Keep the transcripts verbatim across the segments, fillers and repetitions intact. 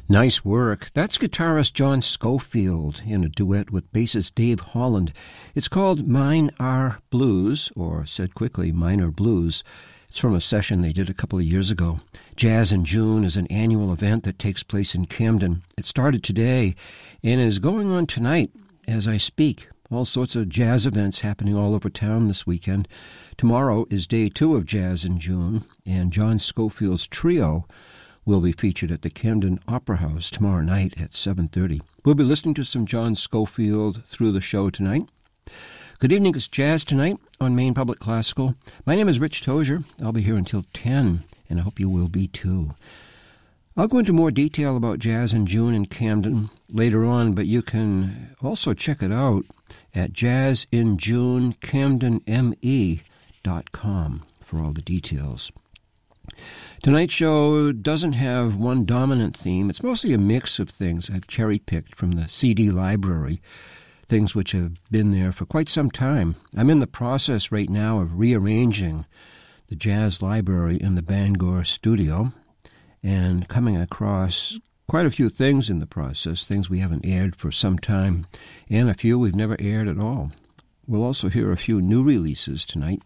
Nice work. That's guitarist John Scofield in a duet with bassist Dave Holland. It's called Mine Are Blues, or said quickly, Minor Blues. It's from a session they did a couple of years ago. Jazz in June is an annual event that takes place in Camden. It started today and is going on tonight as I speak. All sorts of jazz events happening all over town this weekend. Tomorrow is day two of Jazz in June, and John Scofield's trio will be featured at the Camden Opera House tomorrow night at seven thirty. We'll be listening to some John Scofield through the show tonight. Good evening, it's Jazz Tonight on Maine Public Classical. My name is Rich Tozier. I'll be here until ten, and I hope you will be too. I'll go into more detail about Jazz in June in Camden later on, but you can also check it out at jazz in june camden m e dot com for all the details. Tonight's show doesn't have one dominant theme. It's mostly a mix of things I've cherry-picked from the C D library, things which have been there for quite some time. I'm in the process right now of rearranging the jazz library in the Bangor studio and coming across quite a few things in the process, things we haven't aired for some time, and a few we've never aired at all. We'll also hear a few new releases tonight.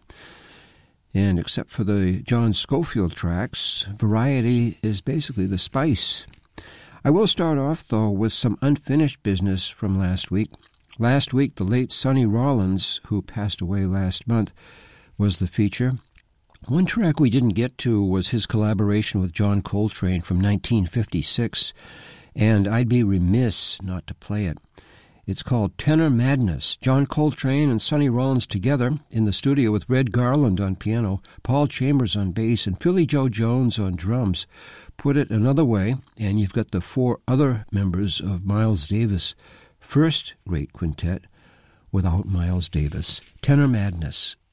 And except for the John Scofield tracks, variety is basically the spice. I will start off, though, with some unfinished business from last week. Last week, the late Sonny Rollins, who passed away last month, was the feature. One track we didn't get to was his collaboration with John Coltrane from nineteen fifty-six, and I'd be remiss not to play it. It's called Tenor Madness. John Coltrane and Sonny Rollins together in the studio with Red Garland on piano, Paul Chambers on bass, and Philly Joe Jones on drums. Put it another way, and you've got the four other members of Miles Davis' first great quintet without Miles Davis. Tenor Madness